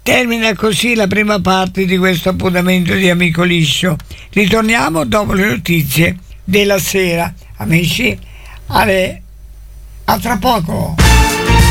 Termina così la prima parte di questo appuntamento di Amico Liscio. Ritorniamo dopo le notizie della sera. Amici, a tra poco.